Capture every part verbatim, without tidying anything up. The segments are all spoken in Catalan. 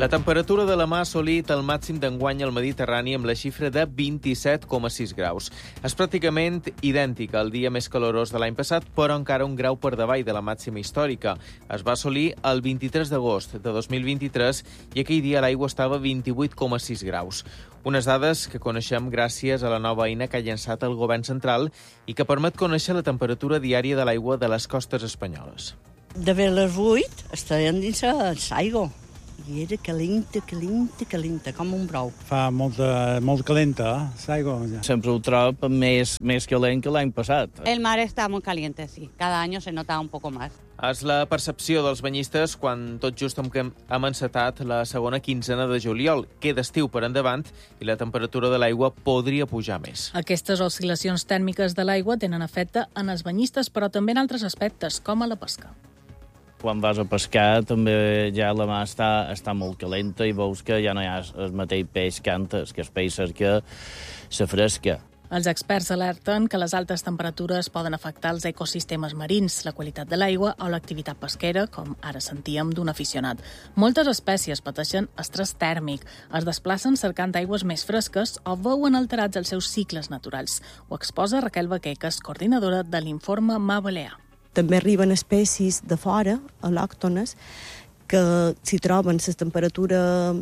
La temperatura de la mà ha assolit el màxim d'enguany al Mediterrani amb la xifra de vint-i-set coma sis graus. És pràcticament idèntica al dia més calorós de l'any passat, però encara un grau per davall de la màxima històrica. Es va assolir el vint-i-tres d'agost de dos mil vint-i-tres i aquell dia l'aigua estava a vint-i-vuit coma sis graus. Unes dades que coneixem gràcies a la nova eina que ha llançat el govern central i que permet conèixer la temperatura diària de l'aigua de les costes espanyoles. De bé a les vuit estàvem dins l'aigua. I era calenta, calenta, calenta, com un brou. Fa molt, de, molt calenta, eh, l'aigua. Sempre ho trobo més, més calent que l'any passat. El mar está muy caliente, sí. Cada año se nota un poco más. És la percepció dels banyistes quan tot just hem, hem encetat la segona quinzena de juliol. Queda estiu per endavant i la temperatura de l'aigua podria pujar més. Aquestes oscil·lacions tèrmiques de l'aigua tenen efecte en els banyistes, però també en altres aspectes, com a la pesca. Quan vas a pescar també ja la mà està, està molt calenta i veus que ja no hi ha el mateix peix que antes, que el peix cerca se fresca. Els experts alerten que les altes temperatures poden afectar els ecosistemes marins, la qualitat de l'aigua o l'activitat pesquera, com ara sentíem d'un aficionat. Moltes espècies pateixen estrès tèrmic, es desplacen cercant aigües més fresques o veuen alterats els seus cicles naturals. Ho exposa Raquel Baquecas, coordinadora de l'informe Mar Balear. També arriben espècies de fora, al·lòctones, que si troben la temperatura,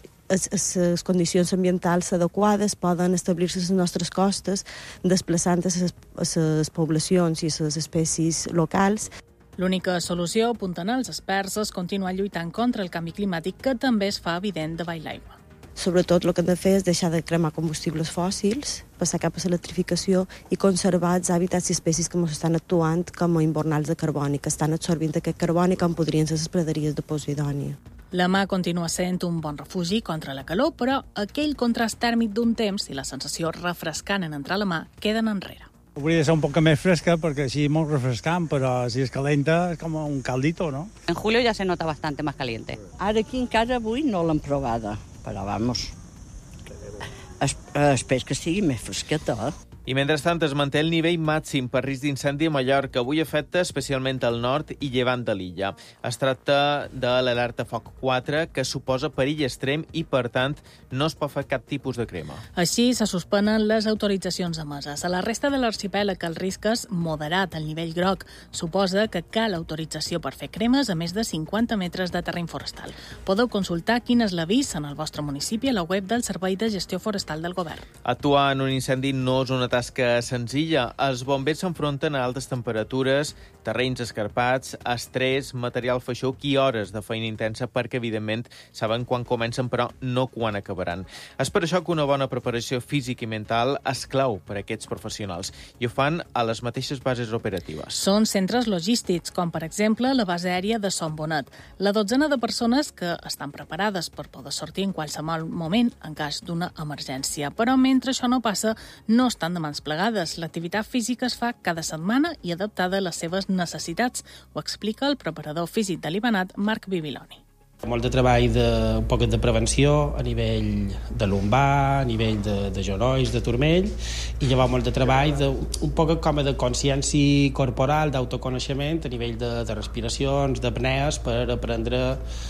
les condicions ambientals adequades, poden establir-se a les nostres costes, desplaçant a les poblacions i a les espècies locals. L'única solució, apunten els experts, és continuar lluitant contra el canvi climàtic, que també es fa evident davall l'aigua. Sobretot el que hem de fer és deixar de cremar combustibles fòssils, passar cap a l'electrificació i conservar els hàbitats i espècies que ens estan actuant com a invernals de carboni, que estan absorbint aquest carboni com podrien ser les praderies de Posidònia. La mà continua sent un bon refugi contra la calor, però aquell contrast tèrmic d'un temps i la sensació refrescant en entrar a la mà queden enrere. Hauria de ser un poc més fresca perquè així és molt refrescant, però si és calenta és com un caldito, no? En julio ya se nota bastante más caliente. Ara aquí encara avui no l'hem provada, però vamos, es, espero que sigui més fresqueta, eh? I mentrestant es manté el nivell màxim per risc d'incendi a Mallorca. Avui afecta especialment el nord i llevant de l'illa. Es tracta de l'alerta foc quatre, que suposa perill extrem i, per tant, no es pot fer cap tipus de crema. Així se suspenen les autoritzacions emeses. A la resta de l'arxipèlag el risc és moderat, el nivell groc. Suposa que cal autorització per fer cremes a més de cinquanta metres de terreny forestal. Podeu consultar quin és l'avís en el vostre municipi a la web del Servei de Gestió Forestal del Govern. Actuar en un incendi no és una tasca senzilla. Els bombers s'enfronten a altes temperatures, terrenys escarpats, estrès, material feixuc i hores de feina intensa perquè, evidentment, saben quan comencen però no quan acabaran. És per això que una bona preparació física i mental és clau per a aquests professionals i ho fan a les mateixes bases operatives. Són centres logístics, com per exemple la base aèria de Son Bonet. La dotzena de persones que estan preparades per poder sortir en qualsevol moment en cas d'una emergència. Però mentre això no passa, no estan de mans plegades. L'activitat física es fa cada setmana i adaptada a les seves necessitats. Ho explica el preparador físic de l'Ibanat, Marc Bibiloni. Molt de treball de, un poc de prevenció a nivell de lumbar, a nivell de, de genolls, de turmell, i llavors molt de treball de, un poc com de consciència corporal, d'autoconeixement a nivell de, de respiracions, d'apnees, per aprendre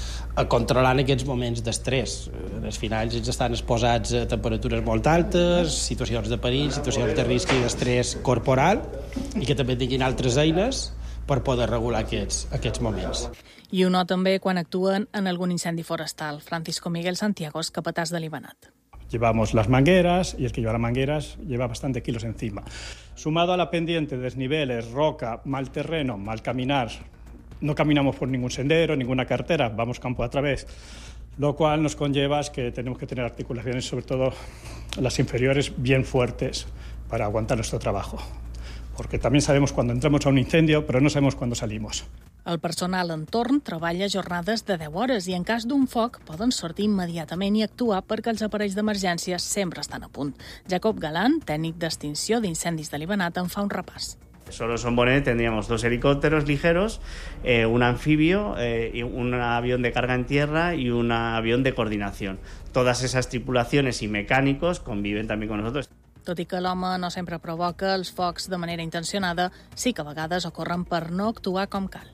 a controlar en aquests moments d'estrès. Els finals ells estan exposats a temperatures molt altes, situacions de perill, situacions de risc i d'estrès corporal, i que també tinguin altres eines per poder regular aquests, aquests moments. I ho noten també quan actuen en algun incendi forestal. Francisco Miguel Santiago és capataz de l'Ibanat. Llevamos las mangueras, y el que lleva las mangueras lleva bastante kilos encima. Sumado a la pendiente, desniveles, roca, mal terreno, mal caminar, no caminamos por ningún sendero, ninguna carretera, vamos campo a través, lo cual nos conlleva es que tenemos que tener articulaciones, sobre todo las inferiores, bien fuertes para aguantar nuestro trabajo. Porque también sabemos cuando entramos a un incendio, pero no sabemos cuándo salimos. El personal entorn treballa jornades de deu hores i en cas d'un foc poden sortir immediatament i actuar perquè els aparells d'emergència sempre estan a punt. Jacob Galán, tècnic d'extinció d'incendis de l'Ibanat, en fa un repàs. Solo en Son Bonet tendríamos dos helicópteros ligeros, eh, un anfibio, eh, y un avión de carga en tierra y un avión de coordinación. Todas esas tripulaciones y mecánicos conviven también con nosotros. Tot i que l'home no sempre provoca els focs de manera intencionada, sí que a vegades ocorren per no actuar com cal.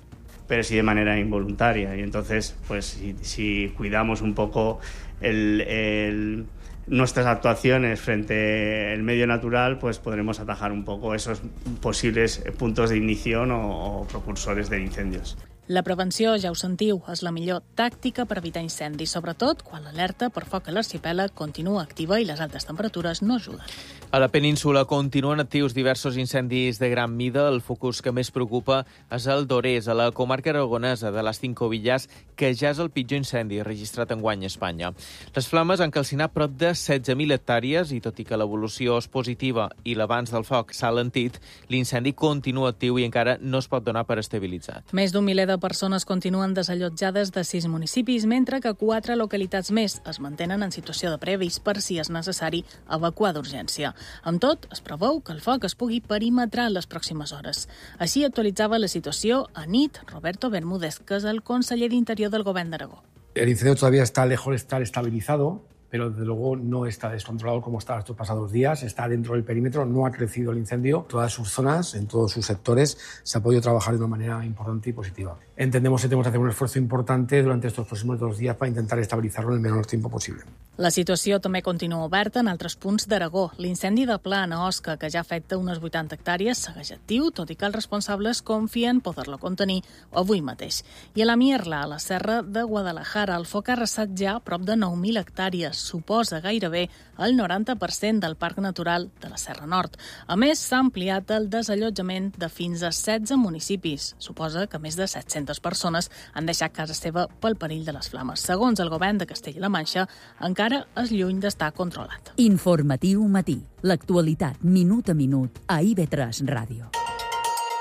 pero sí de manera involuntaria. Y entonces, pues si, si cuidamos un poco el, el, nuestras actuaciones frente al medio natural, pues podremos atajar un poco esos posibles puntos de ignición o, o propulsores de incendios. La prevenció, ja ho sentiu, és la millor tàctica per evitar incendis, sobretot quan l'alerta per foc a l'arxipèlag continua activa i les altes temperatures no ajuden. A la península continuen actius diversos incendis de gran mida. El focus que més preocupa és el d'Orés, a la comarca aragonesa de les Cinco Villas, que ja és el pitjor incendi registrat enguany a Espanya. Les flames han calcinat prop de setze mil hectàrees i, tot i que l'evolució és positiva i l'avanç del foc s'ha alentit, l'incendi continua actiu i encara no es pot donar per estabilitzat. Més d'un miler de persones continuen desallotjades de sis municipis, mentre que quatre localitats més es mantenen en situació de preavís per si és necessari evacuar d'urgència. Amb tot, es preveu que el foc es pugui perimetrar en les pròximes hores. Així actualitzava la situació a nit Roberto Bermúdez, que és el conseller d'Interior del Govern d'Aragó. El incendio todavía está lejos de estar estabilizado, pero desde luego no está descontrolado como estaba estos pasados días. Está dentro del perímetro, no ha crecido el incendio. En todas sus zonas, en todos sus sectores, se ha podido trabajar de una manera importante y positiva. Entendemos que tenemos que hacer un esfuerzo importante durante estos próximos dos días para intentar estabilizarlo en el menor tiempo posible. La situació també continua oberta en altres punts d'Aragó. L'incendi de Plana, Osca, que ja afecta unes vuitanta hectàrees, segueix actiu, tot i que els responsables confien poder-lo contenir avui mateix. I a la Mierla, a la serra de Guadalajara, el foc ha arrasat ja prop de nou mil hectàrees, suposa gairebé el noranta per cent del Parc Natural de la Serra Nord. A més, s'ha ampliat el desallotjament de fins a setze municipis. Suposa que més de set-centes persones han deixat casa seva pel perill de les flames. Segons el govern de Castella-La Manxa, encara és lluny d'estar controlat. Informatiu matí. L'actualitat minut a minut a I V tres Ràdio.